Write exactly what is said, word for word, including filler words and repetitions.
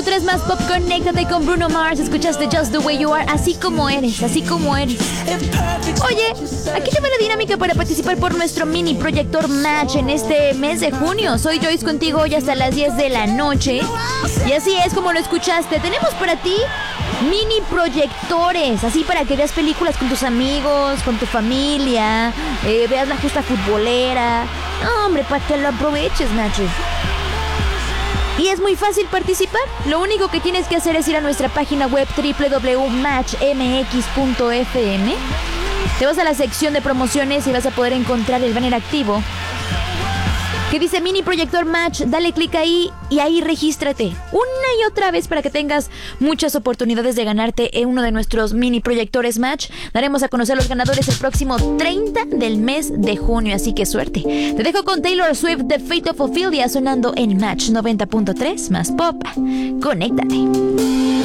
Tres más pop, conéctate con Bruno Mars. Escuchaste Just the Way You Are, así como eres, así como eres. Oye, aquí te va la dinámica para participar por nuestro mini proyector match en este mes de junio. Soy Joyce contigo hoy hasta las diez de la noche. Y así es como lo escuchaste. Tenemos para ti mini proyectores, así para que veas películas con tus amigos, con tu familia, eh, veas la justa futbolera. No, hombre, para que lo aproveches, macho. Y es muy fácil participar. Lo único que tienes que hacer es ir a nuestra página web doble u doble u doble u punto match m x punto f m. Te vas a la sección de promociones y vas a poder encontrar el banner activo que dice Mini Proyector Match. Dale clic ahí y ahí regístrate una y otra vez para que tengas muchas oportunidades de ganarte en uno de nuestros mini proyectores Match. Daremos a conocer los ganadores el próximo treinta del mes de junio, así que suerte. Te dejo con Taylor Swift, The Fate of Ophelia, sonando en Match noventa punto tres más pop. Conéctate.